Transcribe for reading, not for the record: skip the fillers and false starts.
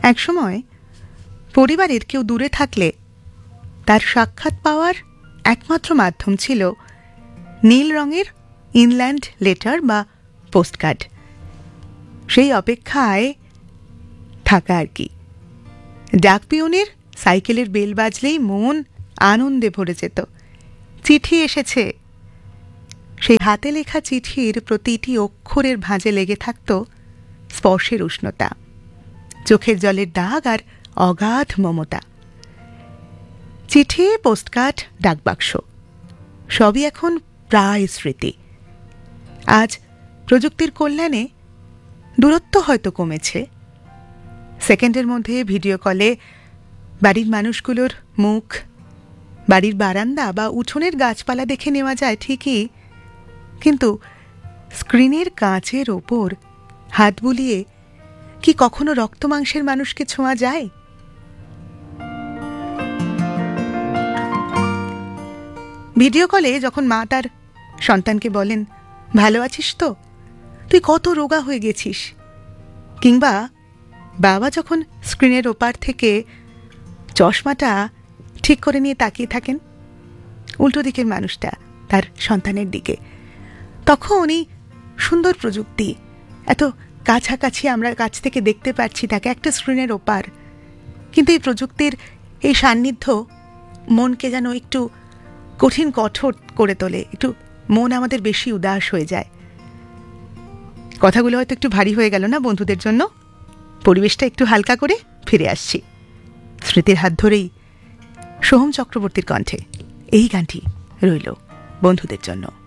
একসময় পরিবারের কেউ দূরে থাকলে তার সাক্ষাৎ পাওয়ার একমাত্র মাধ্যম ছিল নীল রঙের ইনল্যান্ড লেটার বা পোস্টকার্ড। সেই অপেক্ষায় থাকা আর কি। ডাকপিয়নের সাইকেলের বেল বাজলেই মন আনন্দে ভরে যেত। চিঠি এসেছে। সেই হাতে লেখা চিঠির প্রতিটি অক্ষরের ভাঁজে লেগে থাকত স্পর্শের উষ্ণতা, চোখের জলের দাগ আর অগাধ মমতা। চিঠি, পোস্টকার্ড, ডাকবাক্স সবই এখন প্রায় স্মৃতি। আজ প্রযুক্তির কল্যাণে দূরত্ব হয়তো কমেছে। সেকেন্ডের মধ্যে ভিডিও কলে বাড়ির মানুষগুলোর মুখ, বাড়ির বারান্দা বা উঠোনের গাছপালা দেখে নেওয়া যায় ঠিকই, কিন্তু স্ক্রিনের কাঁচের ওপর হাত বুলিয়ে কি কখনো রক্তমাংসের মানুষকে ছোঁয়া যায়? ভিডিও কলে যখন মা তার সন্তানকে বলেন, ভালো আছিস তো, তুই কত রোগা হয়ে গেছিস, কিংবা বাবা যখন স্ক্রিনের ওপার থেকে চশমাটা ঠিক করে নিয়ে তাকিয়ে থাকেন উল্টো দিকের মানুষটা তার সন্তানের দিকে, তখন এই সুন্দর প্রযুক্তি, এত কাছাকাছি আমরা কাছ থেকে দেখতে পাচ্ছি তাকে একটা স্ক্রিনের ওপার, কিন্তু এই প্রযুক্তির এই সান্নিধ্য মনকে যেন একটু কঠিন কঠোর করে তোলে, একটু মন আমাদের বেশি উদাস হয়ে যায়। কথাগুলো হয়তো একটু ভারী হয়ে গেল না বন্ধুদের জন্য? পরিবেশটা একটু হালকা করে ফিরে আসছি। স্মৃতির হাত ধরেই সোহম চক্রবর্তীর কণ্ঠে এই গানটি রইল বন্ধুদের জন্য।